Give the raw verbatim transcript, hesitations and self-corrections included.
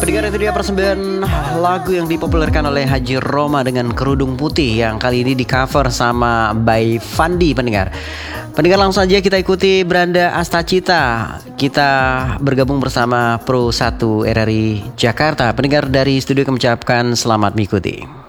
Pendengar, itu dia persembahan lagu yang dipopulerkan oleh Haji Roma dengan Kerudung Putih yang kali ini di cover sama By Fandi. Pendengar Pendengar langsung aja kita ikuti Branda Astacita. Kita bergabung bersama Pro satu R R I Jakarta. Pendengar, dari studio kami ucapkan selamat mengikuti.